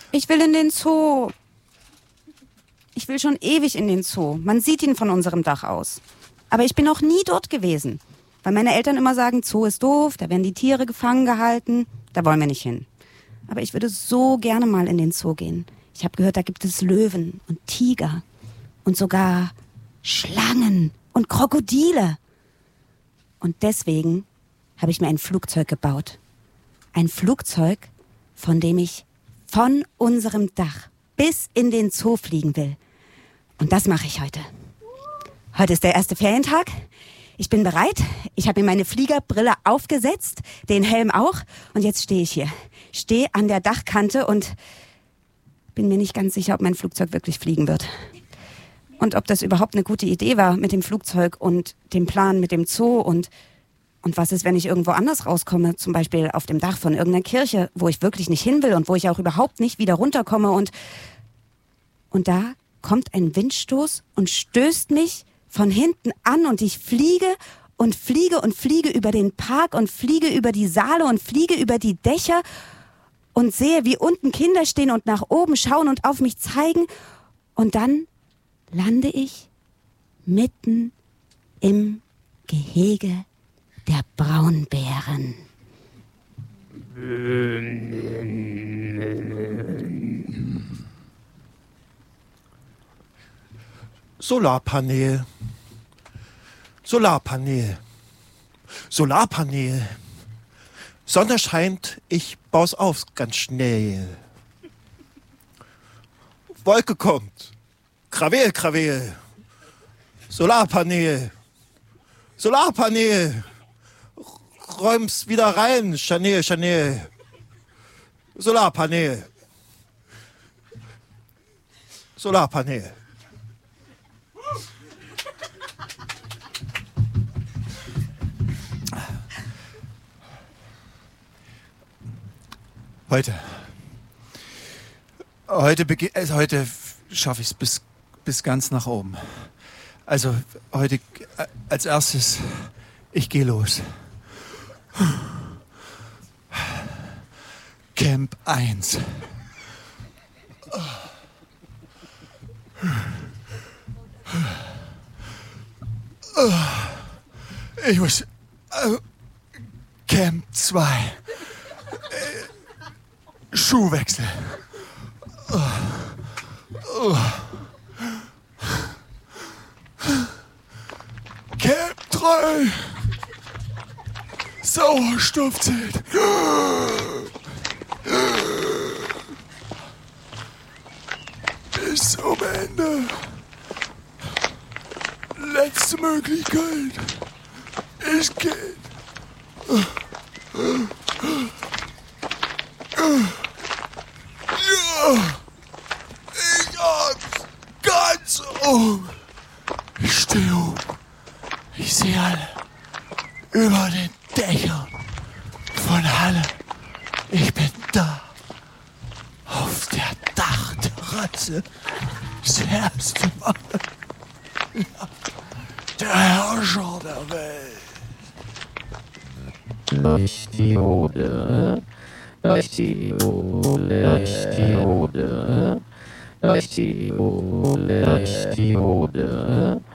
Ich will in den Zoo. Ich will schon ewig in den Zoo. Man sieht ihn von unserem Dach aus. Aber ich bin noch nie dort gewesen. Weil meine Eltern immer sagen, Zoo ist doof, da werden die Tiere gefangen gehalten. Da wollen wir nicht hin. Aber ich würde so gerne mal in den Zoo gehen. Ich habe gehört, da gibt es Löwen und Tiger und sogar Schlangen und Krokodile. Und deswegen habe ich mir ein Flugzeug gebaut. Ein Flugzeug, von dem ich von unserem Dach bis in den Zoo fliegen will. Und das mache ich heute. Heute ist der erste Ferientag. Ich bin bereit. Ich habe mir meine Fliegerbrille aufgesetzt, den Helm auch. Und jetzt stehe ich hier. Stehe an der Dachkante und bin mir nicht ganz sicher, ob mein Flugzeug wirklich fliegen wird. Und ob das überhaupt eine gute Idee war mit dem Flugzeug und dem Plan mit dem Zoo und was ist, wenn ich irgendwo anders rauskomme, zum Beispiel auf dem Dach von irgendeiner Kirche, wo ich wirklich nicht hin will und wo ich auch überhaupt nicht wieder runterkomme und da kommt ein Windstoß und stößt mich von hinten an und ich fliege und fliege und fliege über den Park und fliege über die Saale und fliege über die Dächer und sehe, wie unten Kinder stehen und nach oben schauen und auf mich zeigen und dann lande ich mitten im Gehege der Braunbären. Solarpanel. Solarpanel. Solarpanel. Sonne scheint, ich bau's auf ganz schnell. Wolke kommt. Krawel, Krawel. Solarpanel. Solarpanel. Räum's wieder rein, Chanel, Chanel. Solarpanel. Solarpanel. Heute schaffe ich es bis ganz nach oben. Also heute als erstes, ich gehe los. Camp 1. Ich muss... Camp 2. Schuhwechsel. Camp 3. Sauerstoffzelt. Bis zum Ende. Letzte Möglichkeit. Es geht. Ja. Ich hab's ganz oben. Ich stehe oben. Ich sehe alle. Über den Dächern von Halle. Ich bin da. Auf der Dachterrasse. Das erste Mal. Ja. Der Herrscher der Welt. Durch die Ode. Durch die Ode. Durch die Ode. Durch die Ode. Durch die Ode.